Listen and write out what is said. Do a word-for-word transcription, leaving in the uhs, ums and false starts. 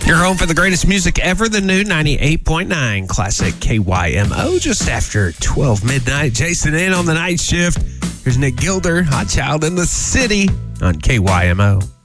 You're home for the greatest music ever, the new ninety-eight point nine Classic K Y M O, just after twelve midnight. Jason in on the night shift. Here's Nick Gilder, Hot Child in the City on K Y M O.